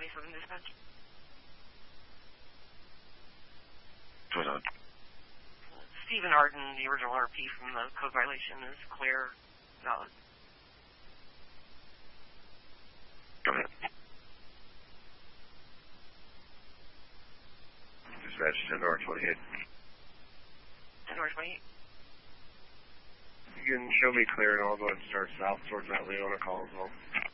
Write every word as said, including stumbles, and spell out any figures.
twenty-seven dispatch. What's on? Stephen Arden, the original R P from the code violation is clear, valid. Go ahead. Dispatch ten R twenty-eight. ten R twenty-eight. You can show me clear and I'll go ahead and start south towards that Leona call as well.